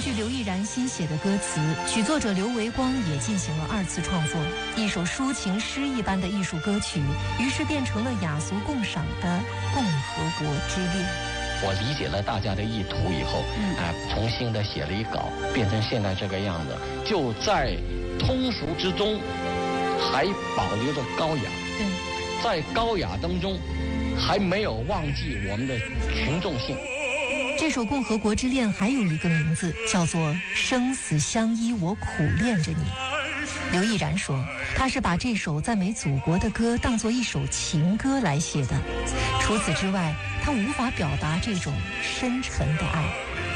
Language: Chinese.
据刘毅然新写的歌词，曲作者刘维光也进行了2次创作，一首抒情诗一般的艺术歌曲，于是变成了雅俗共赏的《共和国之恋》。 我理解了大家的意图以后，重新的写了一稿，变成现在这个样子，就在通俗之中，还保留着高雅。 对， 在高雅当中，还没有忘记我们的群众性。 这首《共和国之恋》还有一个名字，叫做《生死相依，我苦恋着你》。刘毅然说，他是把这首赞美祖国的歌当作一首情歌来写的，除此之外，他无法表达这种深沉的爱。